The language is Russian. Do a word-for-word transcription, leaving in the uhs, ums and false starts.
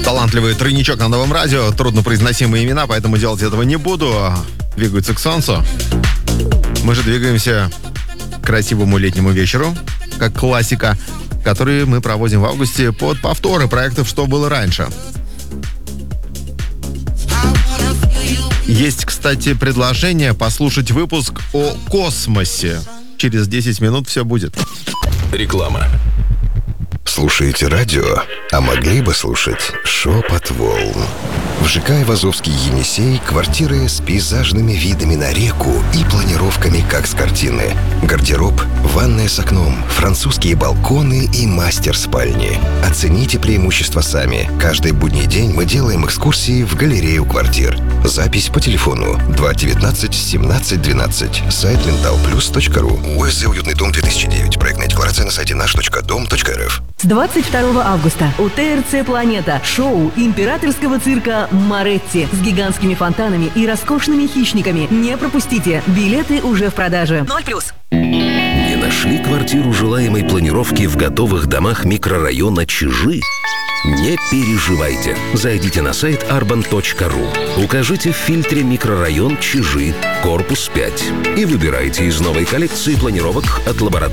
Талантливый тройничок на Новом радио. Труднопроизносимые имена, поэтому делать этого не буду. Двигаются к солнцу. Мы же двигаемся к красивому летнему вечеру, как классика, который мы проводим в августе под повторы проектов «Что было раньше». Есть, кстати, предложение послушать выпуск о космосе. Через десять минут все будет. Реклама. Слушаете радио, а могли бы слушать «Шепот волн». В ЖК Айвазовский Енисей квартиры с пейзажными видами на реку и планировками, как с картины. Гардероб, ванная с окном, французские балконы и мастер-спальни. Оцените преимущества сами. Каждый будний день мы делаем экскурсии в галерею квартир. Запись по телефону два девятнадцать семнадцать двенадцать. Сайт ментал плюс точка ру. ОСЗ «Уютный дом» две тысячи девять. Проектная декларация на сайте наш точка дом точка эр эф. С двадцать второго августа у ТРЦ «Планета» шоу императорского цирка «Моретти» с гигантскими фонтанами и роскошными хищниками. Не пропустите. Билеты уже в продаже. Ноль плюс. Не нашли квартиру желаемой планировки в готовых домах микрорайона Чижи? Не переживайте. Зайдите на сайт арбан точка ру. Укажите в фильтре «Микрорайон Чижи», корпус пять. И выбирайте из новой коллекции планировок от лаборатории